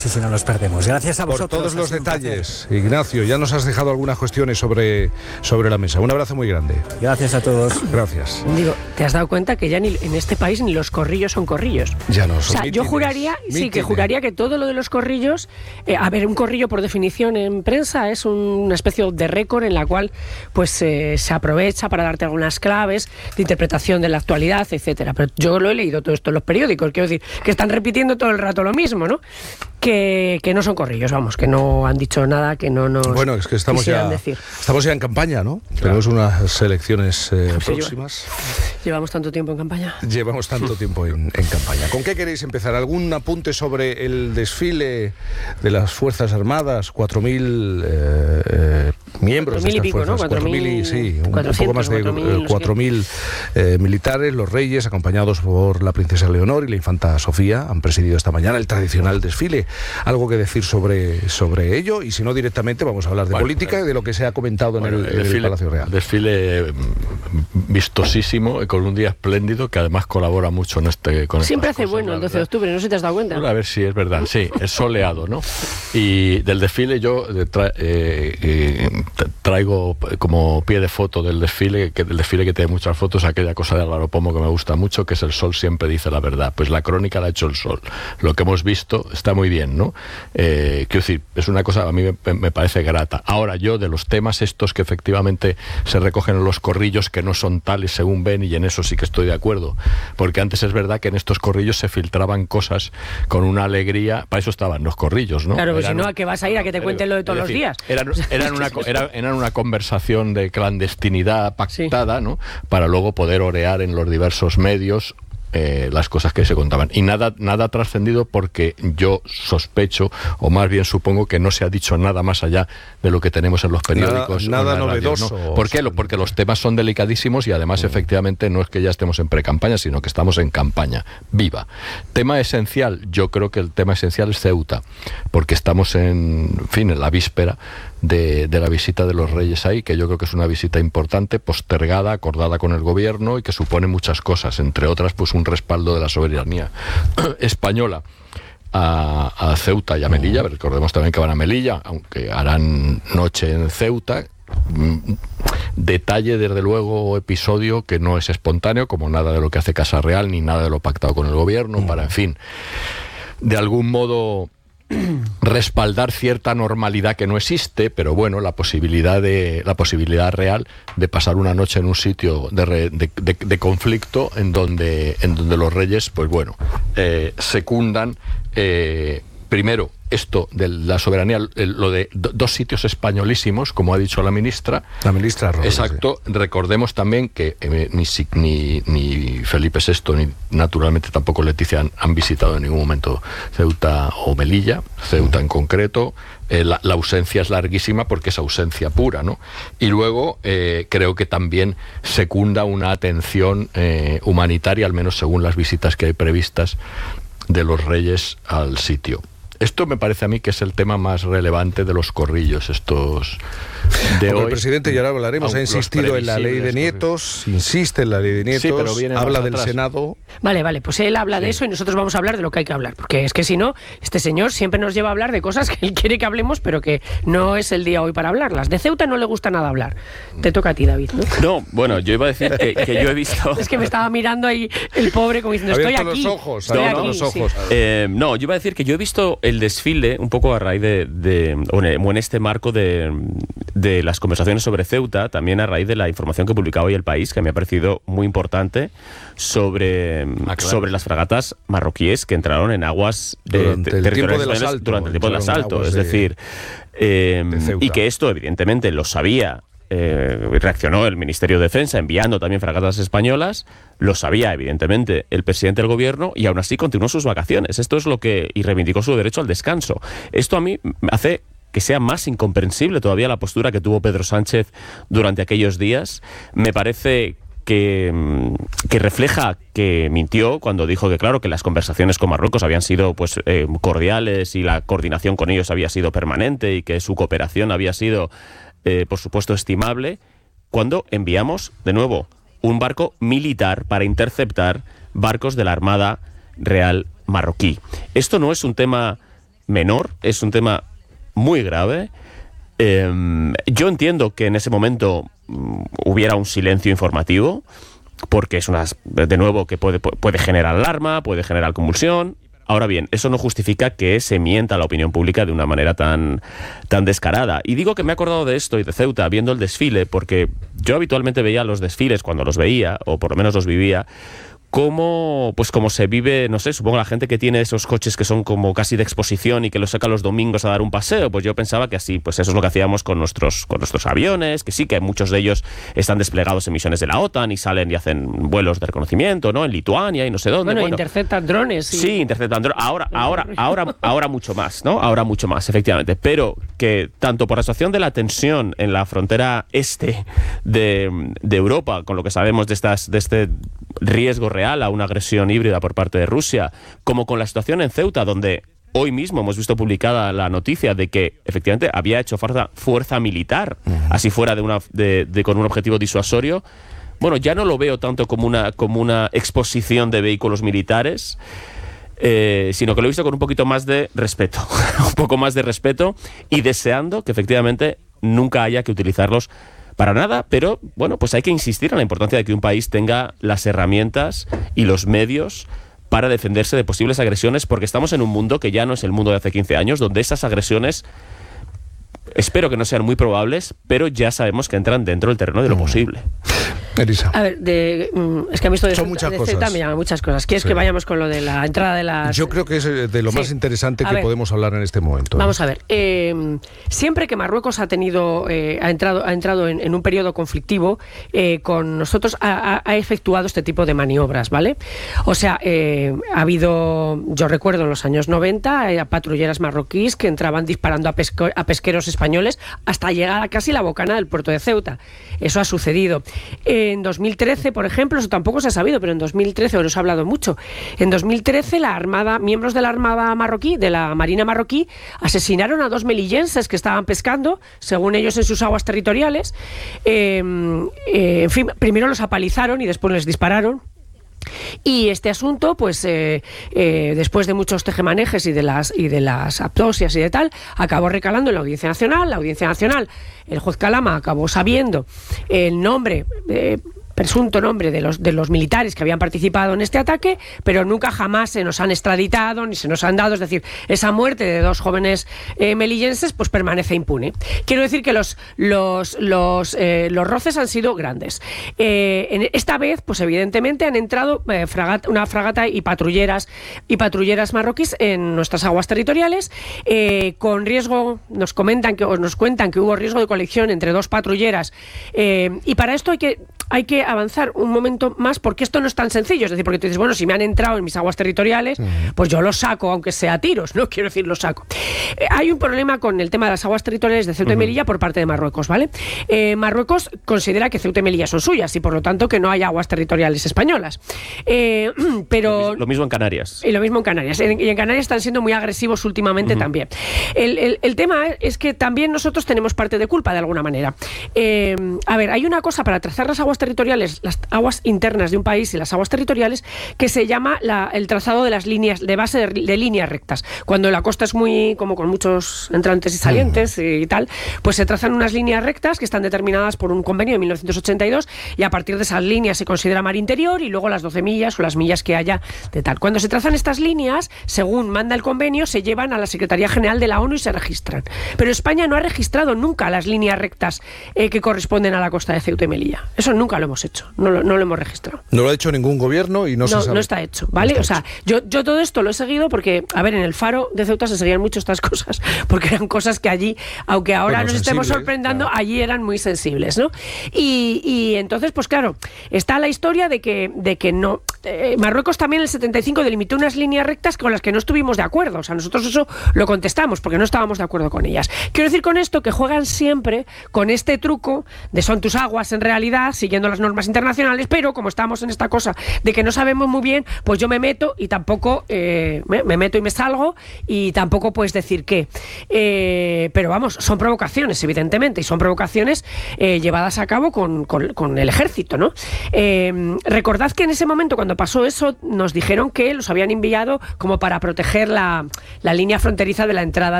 Si no los perdemos. Gracias a vosotros. Por todos los detalles, Ignacio, ya nos has dejado algunas cuestiones sobre la mesa. Un abrazo muy grande. Gracias a todos. Gracias. Digo, ¿te has dado cuenta que ya ni en este país ni los corrillos son corrillos? Ya no son. O sea, mítines, yo juraría, sí, que juraría que todo lo de los corrillos, a ver, un corrillo por definición en prensa es una especie de récord en la cual pues se aprovecha para darte algunas claves de interpretación de la actualidad, etcétera. Pero yo lo he leído todo esto en los periódicos, quiero decir, que están repitiendo todo el rato lo mismo, ¿no? Que no son corrillos, vamos, que no han dicho nada que no nos Bueno, es que estamos ya en campaña, ¿no? Claro. Tenemos unas elecciones próximas. Llevamos tanto tiempo en campaña. Llevamos tanto tiempo en campaña. ¿Con qué queréis empezar? ¿Algún apunte sobre el desfile de las Fuerzas Armadas? 4.000 miembros de estas fuerzas. 4.000, sí, un poco más de 4.000 militares, los reyes, acompañados por la princesa Leonor y la infanta Sofía, han presidido esta mañana el tradicional desfile. ¿Algo que decir sobre ello? Y si no, directamente vamos a hablar de política y de lo que se ha comentado en el Palacio Real. Desfile vistosísimo, con un día espléndido, que además colabora mucho en con siempre hace cosas, bueno el 12 de octubre, no sé si te has dado cuenta. A ver si es verdad, sí, es soleado, ¿no? Y del desfile yo traigo como pie de foto del desfile que tiene muchas fotos, aquella cosa de Álvaro Pomo que me gusta mucho, que es el sol siempre dice la verdad. Pues la crónica la ha hecho el sol. Lo que hemos visto está muy bien, ¿no? Quiero decir, es una cosa a mí me parece grata. Ahora yo, de los temas estos que efectivamente se recogen en los corrillos, que no son tales según ven, y en eso sí que estoy de acuerdo, porque antes es verdad que en estos corrillos se filtraban cosas con una alegría, para eso estaban los corrillos, ¿no? Claro, pues si no, ¿a qué vas a ir? ¿A que te cuenten lo de todos los días? Eran una conversación de clandestinidad pactada, sí, ¿no? Para luego poder orear en los diversos medios las cosas que se contaban. Y nada ha trascendido, porque yo sospecho, o más bien supongo, que no se ha dicho nada más allá de lo que tenemos en los periódicos. Nada novedoso. ¿No? ¿Por qué? Porque los temas son delicadísimos y además efectivamente no es que ya estemos en pre-campaña, sino que estamos en campaña viva. Tema esencial, yo creo que el tema esencial es Ceuta, porque estamos en la víspera de la visita de los Reyes ahí, que yo creo que es una visita importante, postergada, acordada con el gobierno, y que supone muchas cosas, entre otras pues un respaldo de la soberanía española a Ceuta y a Melilla. Recordemos también que van a Melilla, aunque harán noche en Ceuta. Detalle, desde luego, episodio que no es espontáneo, como nada de lo que hace Casa Real ni nada de lo pactado con el gobierno, para, en fin, de algún modo respaldar cierta normalidad que no existe, pero bueno, la posibilidad real de pasar una noche en un sitio de conflicto en donde los reyes, pues bueno, secundan primero esto de la soberanía, lo de dos sitios españolísimos, como ha dicho la ministra. La ministra Rodríguez. Exacto. Recordemos también que ni Felipe VI, ni naturalmente tampoco Leticia han visitado en ningún momento Ceuta o Melilla, Ceuta en concreto. La ausencia es larguísima porque es ausencia pura, ¿no? Y luego creo que también secunda una atención humanitaria, al menos según las visitas que hay previstas de los reyes al sitio. Esto me parece a mí que es el tema más relevante de los corrillos estos de hoy. El presidente, y ahora hablaremos, ha insistido en la ley de nietos, insiste en la ley de nietos, sí, pero habla del Senado. Vale, pues él habla de eso y nosotros vamos a hablar de lo que hay que hablar, porque es que si no, este señor siempre nos lleva a hablar de cosas que él quiere que hablemos, pero que no es el día hoy para hablarlas. De Ceuta no le gusta nada hablar. Te toca a ti, David, ¿no? No, bueno, yo iba a decir que yo he visto... Es que me estaba mirando ahí el pobre como diciendo, estoy aquí. Los ojos. No, yo iba a decir que yo he visto el desfile un poco a raíz o en este marco de las conversaciones sobre Ceuta, también a raíz de la información que publicaba hoy El País, que me ha parecido muy importante, sobre las fragatas marroquíes que entraron en aguas durante el tiempo del asalto. Es decir, y que esto evidentemente lo sabía. Reaccionó el Ministerio de Defensa enviando también fragatas españolas, lo sabía evidentemente el presidente del gobierno, y aún así continuó sus vacaciones. Esto es y reivindicó su derecho al descanso. Esto a mí hace que sea más incomprensible todavía la postura que tuvo Pedro Sánchez durante aquellos días. Me parece que refleja que mintió cuando dijo que claro, que las conversaciones con Marruecos habían sido cordiales y la coordinación con ellos había sido permanente y que su cooperación había sido por supuesto estimable, cuando enviamos de nuevo un barco militar para interceptar barcos de la Armada Real marroquí. Esto no es un tema menor, es un tema muy grave. Yo entiendo que en ese momento hubiera un silencio informativo, porque es de nuevo, que puede generar alarma, puede generar convulsión. Ahora bien, eso no justifica que se mienta a la opinión pública de una manera tan descarada. Y digo que me he acordado de esto y de Ceuta viendo el desfile, porque yo habitualmente veía los desfiles cuando los veía, o por lo menos los vivía, como se vive, no sé, supongo la gente que tiene esos coches que son como casi de exposición y que los saca los domingos a dar un paseo, pues yo pensaba que así, pues eso es lo que hacíamos con nuestros aviones, que sí, que muchos de ellos están desplegados en misiones de la OTAN y salen y hacen vuelos de reconocimiento, ¿no? En Lituania y no sé dónde. Bueno, interceptan drones. Sí, interceptan drones. Ahora mucho más, ¿no? Ahora mucho más, efectivamente. Pero que tanto por la situación de la tensión en la frontera este de Europa, con lo que sabemos de este riesgo real a una agresión híbrida por parte de Rusia, como con la situación en Ceuta, donde hoy mismo hemos visto publicada la noticia de que efectivamente había hecho fuerza militar, así fuera con un objetivo disuasorio. Bueno, ya no lo veo tanto como una exposición de vehículos militares, sino que lo he visto con un poquito más de respeto, un poco más de respeto, y deseando que efectivamente nunca haya que utilizarlos para nada, pero bueno, pues hay que insistir en la importancia de que un país tenga las herramientas y los medios para defenderse de posibles agresiones, porque estamos en un mundo que ya no es el mundo de hace 15 años, donde esas agresiones, espero que no sean muy probables, pero ya sabemos que entran dentro del terreno de lo posible. Elisa. A ver, es que han visto son muchas cosas. Me llaman muchas cosas. ¿Quieres que vayamos con lo de la entrada de las...? Yo creo que es de lo más interesante que podemos hablar en este momento. Vamos a ver. Siempre que Marruecos ha entrado en un periodo conflictivo, con nosotros ha efectuado este tipo de maniobras, ¿vale? O sea, ha habido, yo recuerdo en los años 90, patrulleras marroquíes que entraban disparando a pesqueros españoles hasta llegar a casi la bocana del puerto de Ceuta. Eso ha sucedido. En 2013, por ejemplo, eso tampoco se ha sabido, pero en 2013, bueno, se ha hablado mucho, en 2013 miembros de la Armada marroquí, de la Marina marroquí, asesinaron a 2 melillenses que estaban pescando, según ellos, en sus aguas territoriales. En fin, primero los apalizaron y después les dispararon. Y este asunto, pues después de muchos tejemanejes y de las autopsias y de tal, acabó recalando en la Audiencia Nacional. La Audiencia Nacional, el juez Calama acabó sabiendo el nombre, presunto nombre de los militares que habían participado en este ataque, pero nunca jamás se nos han extraditado ni se nos han dado, es decir, esa muerte de 2 jóvenes melillenses pues permanece impune. Quiero decir que los roces han sido grandes. Esta vez, pues evidentemente han entrado una fragata y patrulleras marroquíes en nuestras aguas territoriales, con riesgo, nos cuentan que hubo riesgo de colisión entre 2 patrulleras, y para esto hay que avanzar un momento más, porque esto no es tan sencillo. Es decir, porque tú dices, bueno, si me han entrado en mis aguas territoriales, pues yo los saco, aunque sea a tiros, ¿no? Quiero decir, los saco. Hay un problema con el tema de las aguas territoriales de Ceuta y Melilla por parte de Marruecos, ¿vale? Marruecos considera que Ceuta y Melilla son suyas y por lo tanto que no hay aguas territoriales españolas. Pero lo mismo en Canarias. Y lo mismo en Canarias. Y en Canarias están siendo muy agresivos últimamente también. El tema es que también nosotros tenemos parte de culpa de alguna manera. A ver, hay una cosa para trazar las aguas territoriales, las aguas internas de un país y las aguas territoriales, que se llama el trazado de las líneas de base de líneas rectas. Cuando la costa es muy, como con muchos entrantes y salientes y tal, pues se trazan unas líneas rectas que están determinadas por un convenio de 1982, y a partir de esas líneas se considera mar interior, y luego las 12 millas o las millas que haya de tal. Cuando se trazan estas líneas, según manda el convenio, se llevan a la Secretaría General de la ONU y se registran. Pero España no ha registrado nunca las líneas rectas que corresponden a la costa de Ceuta y Melilla. Eso nunca lo hemos hecho, no lo hemos registrado. No lo ha hecho ningún gobierno y no se sabe. No está hecho, ¿vale? O sea, yo todo esto lo he seguido porque, a ver, en el Faro de Ceuta se seguían mucho estas cosas, porque eran cosas que allí, aunque ahora nos estemos sorprendiendo, claro, allí eran muy sensibles, ¿no? Y entonces, pues claro, está la historia de que no... Marruecos también en el 75 delimitó unas líneas rectas con las que no estuvimos de acuerdo. O sea, nosotros eso lo contestamos porque no estábamos de acuerdo con ellas. Quiero decir con esto que juegan siempre con este truco de son tus aguas en realidad, siguiendo las normas internacionales, pero como estamos en esta cosa de que no sabemos muy bien, pues yo me meto y tampoco me meto y me salgo, y tampoco puedes decir decir qué. Pero vamos, son provocaciones, evidentemente, y son provocaciones llevadas a cabo con el ejército, ¿no? Recordad que en ese momento, cuando pasó eso, nos dijeron que los habían enviado como para proteger la línea fronteriza de la entrada